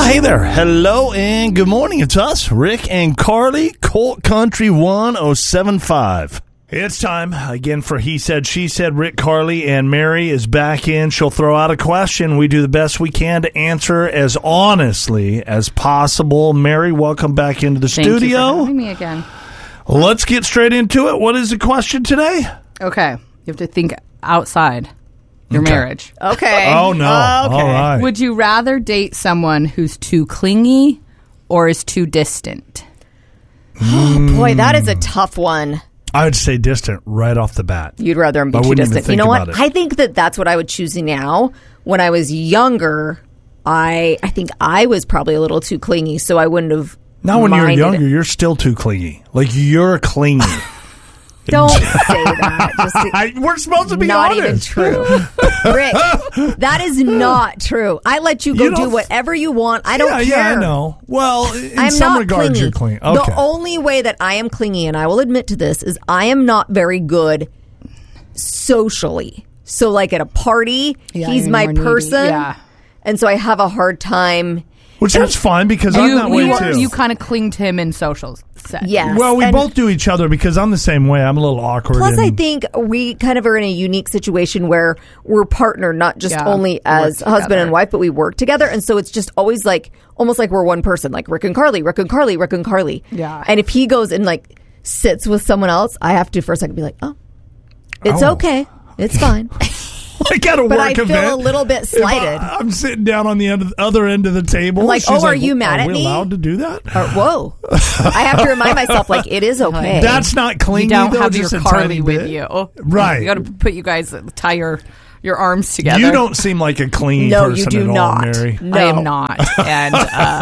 Well, hey there. Hello and good morning. It's us, Rick and Carly, Colt Country 1075. It's time again for He Said, She Said. Rick, Carly, and Mary is back in. She'll throw out a question. We do the best we can to answer as honestly as possible. Mary, welcome back into the studio. Thank you for having me again. Let's get straight into it. What is the question today? Okay. You have to think outside your marriage. Okay. Oh, no. Okay. All right. Would you rather date someone who's too clingy or is too distant? Oh, boy, that is a tough one. I would say distant right off the bat. You'd rather him be I too wouldn't even distant. think You know what? about it. I think that's what I would choose now. When I was younger, I think I was probably a little too clingy, so I wouldn't have. Now, when you're minded younger, it. you're still too clingy. Like, you're clingy. Don't say that. Just We're supposed to be not honest. even true. Rick, that is not true. I let you go You don't- do whatever you want. I don't care. Yeah, I know. Well, in I'm some not regards, clingy. you're clingy. Okay. The only way that I am clingy, and I will admit to this, is I am not very good socially. So, like at a party, Yeah, he's you're my more needy. person. Yeah. And so I have a hard time. Which that's fine because I'm that way too. You kind of cling to him in social settings. Yes. Well, we And both do each other because I'm the same way. I'm a little awkward. Plus, I and- think we kind of are in a unique situation where we're partnered, not just Yeah, only as work husband together. and wife, but we work together. And so it's just always like, almost like we're one person, like Rick and Carly, Rick and Carly, Rick and Carly. Yeah. And if he goes and like sits with someone else, I have to for a second be like, oh, it's Oh. okay. It's fine. like at a But work I feel event, a little bit if slighted. I'm sitting down on the other end of the table. I'm like, she's oh, are you mad at we me? allowed to do that? Or, whoa. I have to remind myself, like, it is okay. That's not clingy. You don't though, have your just a Carly tiny with bit. you. Right. You got to put you guys, tie your arms together. You don't seem like a clingy No, person you do at all, not. Mary. No. I am not. And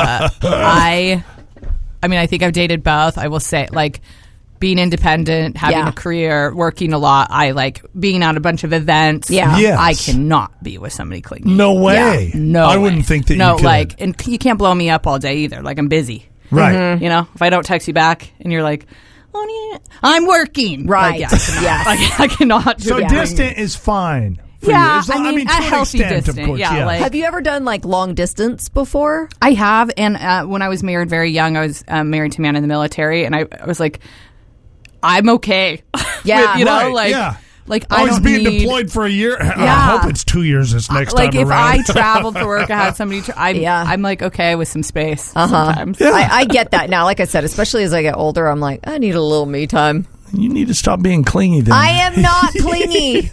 I mean, I think I've dated both. I will say, like, being independent, having Yeah. a career, working a lot. I like being at a bunch of events. Yeah. Yes. I cannot be with somebody clingy. No way. Yeah, no I way. wouldn't think that no, you could. like, and you can't blow me up all day either. Like, I'm busy. Right. Mm-hmm. You know, if I don't text you back and you're like, oh, yeah, I'm working. Right. Like, yeah, I cannot. Yes. I cannot. So do that. distant is fine. For Yeah, you. As long- I mean, to a an healthy extent, distant, of course. yeah, like- Have you ever done like long distance before? I have, and when I was married very young, I was married to a man in the military, and I was like, I'm okay. Yeah. With, you know, Right, like, yeah. like I He's don't being need, deployed for a year. I Yeah. hope it's 2 years this next like time if around. I traveled for work, I had somebody. I'm like okay with some space sometimes. Yeah. I get that now. Like I said, especially as I get older, I'm like, I need a little me time. You need to stop being clingy then. I am not clingy.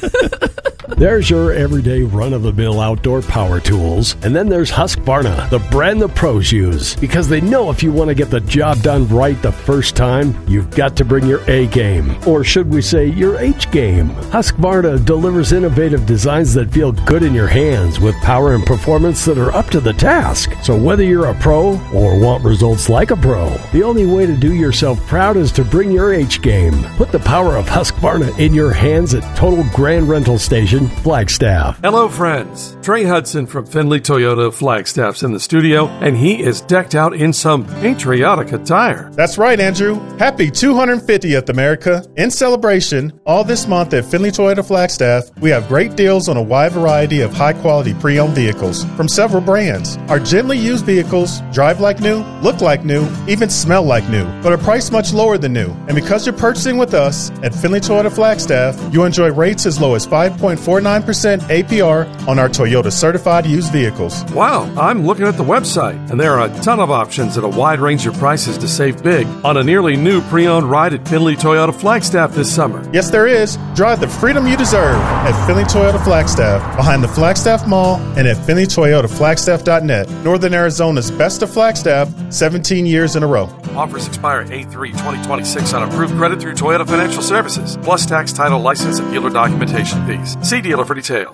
There's your everyday run-of-the-mill outdoor power tools. And then there's Husqvarna, the brand the pros use. Because they know if you want to get the job done right the first time, you've got to bring your A game. Or should we say your H game. Husqvarna delivers innovative designs that feel good in your hands with power and performance that are up to the task. So whether you're a pro or want results like a pro, the only way to do yourself proud is to bring your H game. Put the power of Husqvarna in your hands at Total Grand Rental Station, Flagstaff. Hello, friends. Trey Hudson from Findlay Toyota Flagstaff's in the studio, and he is decked out in some patriotic attire. That's right, Andrew. Happy 250th America. In celebration, all this month at Findlay Toyota Flagstaff, we have great deals on a wide variety of high-quality pre-owned vehicles from several brands. Our gently used vehicles drive like new, look like new, even smell like new, but are priced much lower than new. And because you're purchasing with us at Findlay Toyota Flagstaff, you enjoy rates as low as 5.49% APR on our Toyota certified used vehicles. Wow, I'm looking at the website, and there are a ton of options at a wide range of prices to save big on a nearly new pre-owned ride at Findlay Toyota Flagstaff this summer. Yes, there is. Drive the freedom you deserve at Findlay Toyota Flagstaff, behind the Flagstaff Mall and at FindlayToyotaFlagstaff.net. Northern Arizona's best of Flagstaff, 17 years in a row. Offers expire 8/3/2026 on approved credit through Toyota Financial Services, plus tax, title, license, and dealer documentation fees. See dealer for details.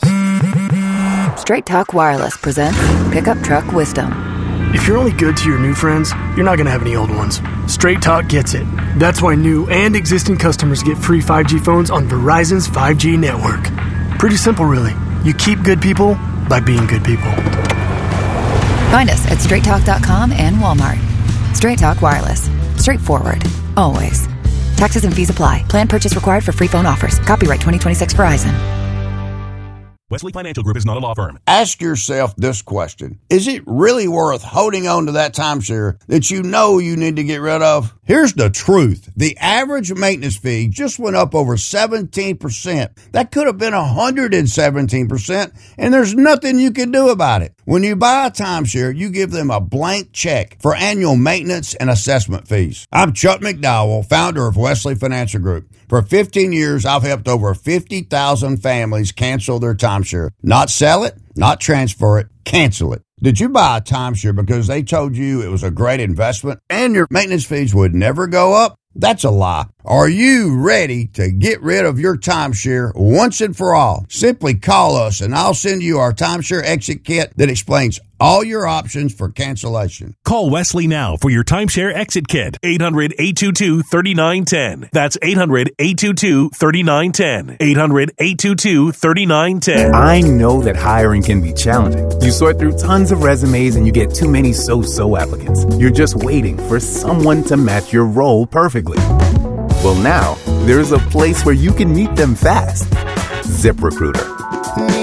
Straight Talk Wireless presents Pickup Truck Wisdom. If you're only good to your new friends, you're not going to have any old ones. Straight Talk gets it. That's why new and existing customers get free 5G phones on Verizon's 5G network. Pretty simple, really. You keep good people by being good people. Find us at straighttalk.com and Walmart. Straight Talk Wireless. Straightforward. Always. Taxes and fees apply. Plan purchase required for free phone offers. Copyright 2026 Verizon. Wesley Financial Group is not a law firm. Ask yourself this question. Is it really worth holding on to that timeshare that you know you need to get rid of? Here's the truth. The average maintenance fee just went up over 17%. That could have been 117%, and there's nothing you can do about it. When you buy a timeshare, you give them a blank check for annual maintenance and assessment fees. I'm Chuck McDowell, founder of Wesley Financial Group. For 15 years, I've helped over 50,000 families cancel their timeshare. Not sell it, not transfer it, cancel it. Did you buy a timeshare because they told you it was a great investment and your maintenance fees would never go up? That's a lie. Are you ready to get rid of your timeshare once and for all? Simply call us and I'll send you our timeshare exit kit that explains all your options for cancellation. Call Wesley now for your timeshare exit kit. 800-822-3910. That's 800-822-3910. 800-822-3910. I know that hiring can be challenging. You sort through tons of resumes and you get too many so-so applicants. You're just waiting for someone to match your role perfectly. Well, now there's a place where you can meet them fast. ZipRecruiter.